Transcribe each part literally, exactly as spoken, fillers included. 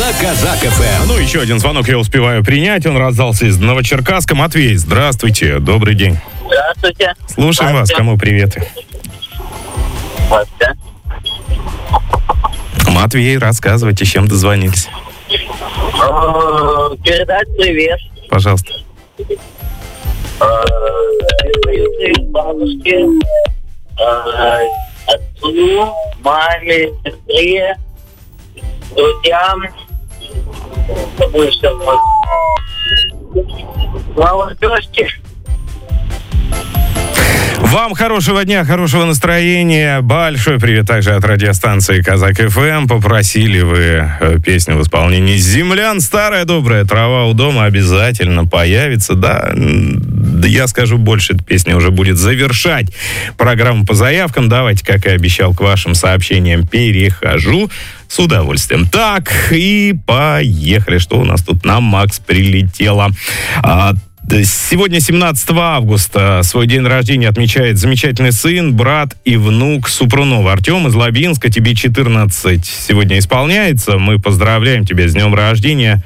на Казак эф эм. Ну, еще один звонок я успеваю принять. Он раздался из Новочеркасска. Матвей, здравствуйте, добрый день. Здравствуйте. Слушаем вас, кому приветы. Здравствуйте. Матвей, рассказывайте, чем дозвонились. Э, Передать привет. Пожалуйста. Э, Привет бабушке, э, отцу, маме, сестре, друзьям. Кому еще можно? Молодежке. Вам хорошего дня, хорошего настроения. Большой привет также от радиостанции Казак эф эм. Попросили вы э, песню в исполнении землян. Старая добрая трава у дома обязательно появится. Да, да, я скажу больше, эта песня уже будет завершать программу по заявкам. Давайте, как и обещал, к вашим сообщениям перехожу с удовольствием. Так, и поехали. Что у нас тут на Макс прилетело? А, Сегодня, семнадцатого августа, свой день рождения отмечает замечательный сын, брат и внук Супрунова. Артем из Лабинска, тебе четырнадцать сегодня исполняется. Мы поздравляем тебя с днем рождения.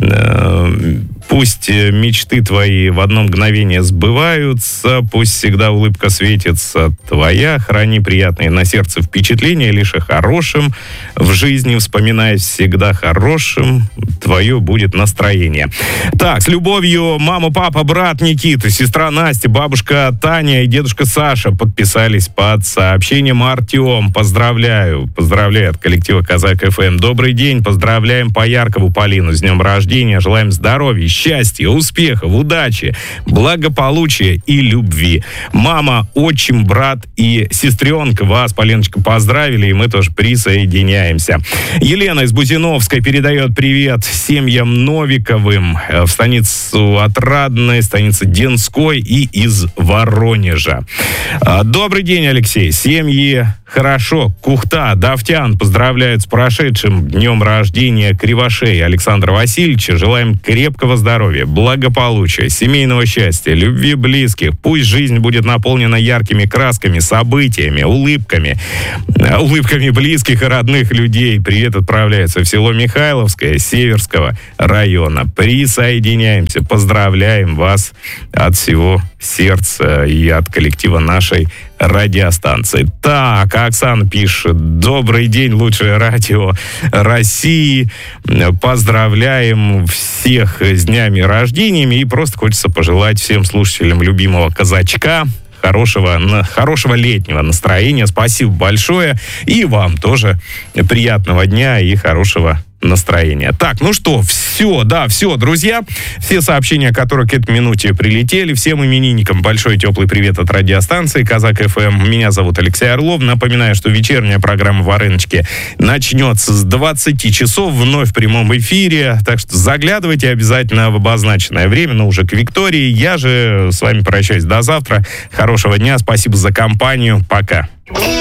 Пусть мечты твои в одно мгновение сбываются, пусть всегда улыбка светится твоя, храни приятные на сердце впечатления, лишь о хорошем в жизни вспоминай всегда хорошим, твое будет настроение. Так, с любовью мама, папа, брат Никита, сестра Настя, бабушка Таня и дедушка Саша подписались под сообщением. Артем, поздравляю, поздравляю от коллектива Казак эф эм. Добрый день, поздравляем Пояркову Полину с днем рождения, желаем здоровья, счастья, успехов, удачи, благополучия и любви. Мама, отчим, брат и сестренка вас, Полиночка, поздравили, и мы тоже присоединяемся. Елена из Бузиновской передает привет семьям Новиковым в станицу Отрадной, станице Денской и из Воронежа. Добрый день, Алексей. Семьи Хорошо, Кухта, Давтян поздравляют с прошедшим днем рождения Кривошея Александра Васильевича. Желаем крепкого здоровья, благополучия, семейного счастья, любви близких. Пусть жизнь будет наполнена яркими красками, событиями, улыбками. Улыбками близких и родных людей. Привет отправляется в село Михайловское Северского района. Присоединяемся, поздравляем вас от всего сердца и от коллектива нашей радиостанции. Так, Оксана пишет: добрый день, лучшее радио России. Поздравляем всех с днями рождениями. И просто хочется пожелать всем слушателям любимого казачка хорошего, хорошего летнего настроения. Спасибо большое. И вам тоже приятного дня и хорошего настроения. Так, ну что, все, да, все, друзья. Все сообщения, которые к этой минуте прилетели. Всем именинникам большой теплый привет от радиостанции Казак эф эм. Меня зовут Алексей Орлов. Напоминаю, что вечерняя программа в Ареночке начнется с двадцати часов вновь в прямом эфире. Так что заглядывайте обязательно в обозначенное время, но уже к Виктории. Я же с вами прощаюсь до завтра. Хорошего дня, спасибо за компанию. Пока.